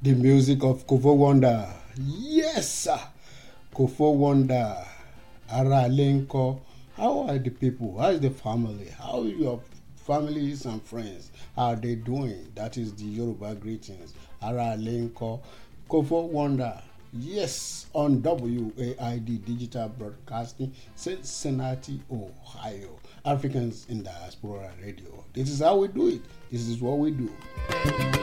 The music of Kofo Wonder. Yes, sir. Kofo Wonder. Ara Lenko. How are the people? How is the family? How are your families and friends? How are they doing? That is the Yoruba greetings. Ara Lenko. Kofo Wonder. Yes, on WAID Digital Broadcasting, Cincinnati, Ohio. Africans in Diaspora Radio. This is how we do it. This is what we do.